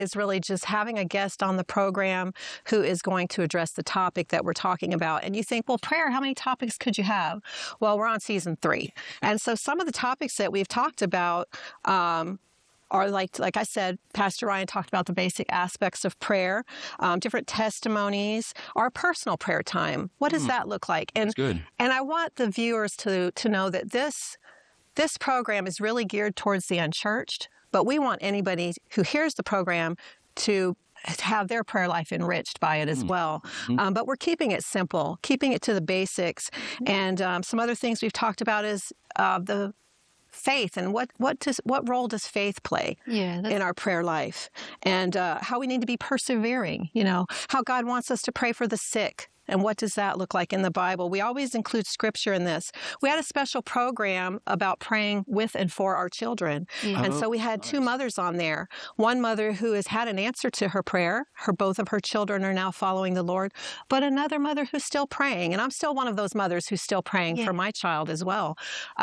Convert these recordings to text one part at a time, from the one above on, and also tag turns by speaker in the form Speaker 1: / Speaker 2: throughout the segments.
Speaker 1: is really just having a guest on the program who is going to address the topic that we're talking about. And you think, well, prayer, how many topics could you have? Well, we're on season 3. And so some of the topics that we've talked about are like I said, Pastor Ryan talked about the basic aspects of prayer, different testimonies, our personal prayer time. What does that look like? And,
Speaker 2: that's good.
Speaker 1: And I want the viewers to know that this program is really geared towards the unchurched, but we want anybody who hears the program to have their prayer life enriched by it as well. But we're keeping it simple, keeping it to the basics. And some other things we've talked about is the faith and what role does faith play in our prayer life, and how we need to be persevering, how God wants us to pray for the sick. And what does that look like in the Bible? We always include scripture in this. We had a special program about praying with and for our children. And so we had 2 mothers on there. One mother who has had an answer to her prayer. Both of her children are now following the Lord. But another mother who's still praying. And I'm still one of those mothers who's still praying for my child as well.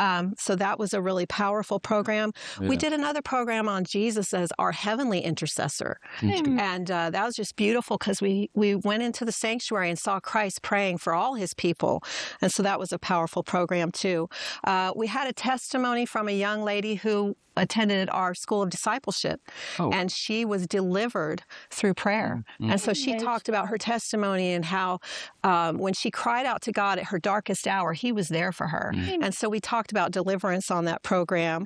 Speaker 1: So that was a really powerful program. We did another program on Jesus as our heavenly intercessor. And that was just beautiful because we went into the sanctuary and saw Christ praying for all his people. And so that was a powerful program too. We had a testimony from a young lady who attended our School of Discipleship, and she was delivered through prayer. And so she talked about her testimony and how when she cried out to God at her darkest hour, he was there for her. And so we talked about deliverance on that program.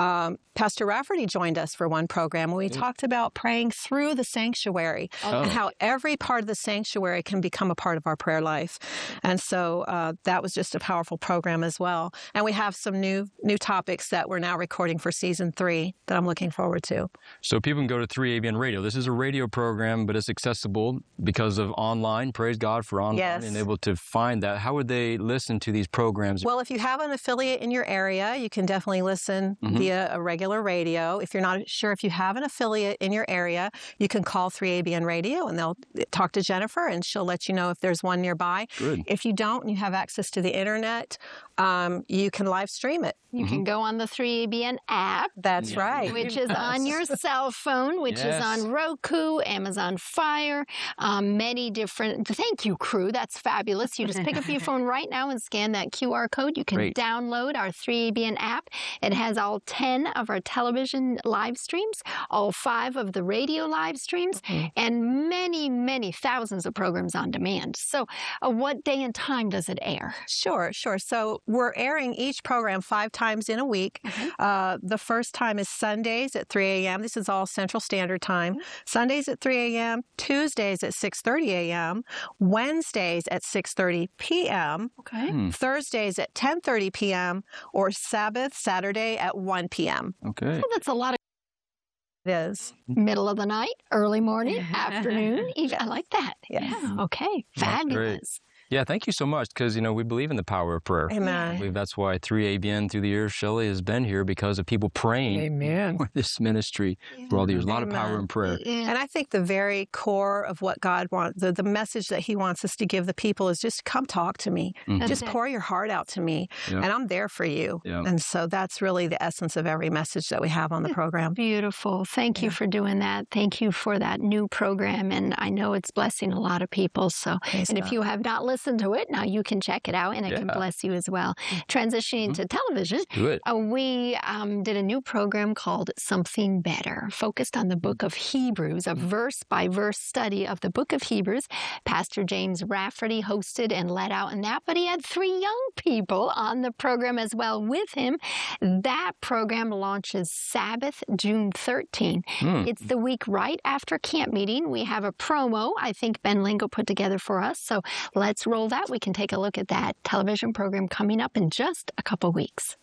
Speaker 1: Pastor Rafferty joined us for one program, and we talked about praying through the sanctuary and how every part of the sanctuary can become a part of our prayer life. And so that was just a powerful program as well. And we have some new topics that we're now recording for season 3 that I'm looking forward to.
Speaker 2: So people can go to 3ABN Radio. This is a radio program, but it's accessible because of online. Praise God for online and able to find that. How would they listen to these programs?
Speaker 1: Well, if you have an affiliate in your area, you can definitely listen via a regular radio. If you're not sure if you have an affiliate in your area, you can call 3ABN Radio and they'll talk to Jennifer and she'll let you know if there's one nearby.
Speaker 2: Good.
Speaker 1: If you don't and you have access to the internet, you can live stream it.
Speaker 3: You can go on the 3ABN app.
Speaker 1: That's right.
Speaker 3: Which is on your cell phone, which is on Roku, Amazon Fire, many different. Thank you, crew. That's fabulous. You just pick up your phone right now and scan that QR code. You can download our 3ABN app. It has all 10 of our television live streams, all 5 of the radio live streams, and many, many thousands of programs on demand. So what day and time does it air?
Speaker 1: Sure. So we're airing each program 5 times in a week. The first time is Sundays at 3 a.m. This is all Central Standard Time. Sundays at 3 a.m., Tuesdays at 6:30 a.m., Wednesdays at 6:30 p.m., Thursdays at 10:30 p.m., or Saturday at 1 p.m.
Speaker 2: Okay.
Speaker 3: So that's a lot of.
Speaker 1: It is.
Speaker 3: Middle of the night, early morning, afternoon. I like that.
Speaker 1: Yes.
Speaker 3: Yeah. Okay. Fabulous.
Speaker 2: Yeah, thank you so much, because, we believe in the power of prayer.
Speaker 1: Amen.
Speaker 2: I believe that's why 3ABN through the years, Shelley, has been here, because of people praying for this ministry for all the years. A lot of power in prayer.
Speaker 1: And I think the very core of what God wants, the message that he wants us to give the people is just come talk to me. Just pour your heart out to me, and I'm there for you. And so that's really the essence of every message that we have on the program.
Speaker 3: Beautiful. Thank you for doing that. Thank you for that new program. And I know it's blessing a lot of people. So, if you have not listened to it, now you can check it out and it can bless you as well. Transitioning to television, we did a new program called Something Better, focused on the book of Hebrews, a verse-by-verse study of the book of Hebrews. Pastor James Rafferty hosted and led out in that, but he had 3 young people on the program as well with him. That program launches Sabbath, June 13. It's the week right after camp meeting. We have a promo I think Ben Lingo put together for us, so let's roll that. We can take a look at that television program coming up in just a couple weeks.